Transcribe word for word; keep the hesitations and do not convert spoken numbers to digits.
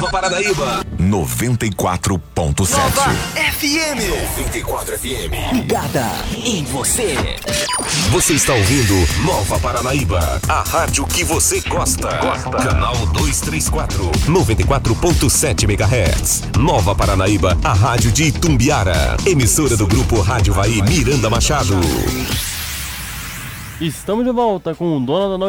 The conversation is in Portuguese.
Nova Paranaíba. noventa e quatro ponto sete. Nova F M. noventa e quatro F M. Ligada em você. Você está ouvindo Nova Paranaíba, a rádio que você gosta. Gosta. Canal duzentos e trinta e quatro, noventa e quatro ponto sete megahertz. Nova Paranaíba, a rádio de Itumbiara. Emissora do grupo Rádio Vai Miranda Machado. Estamos de volta com o Dona da Noite.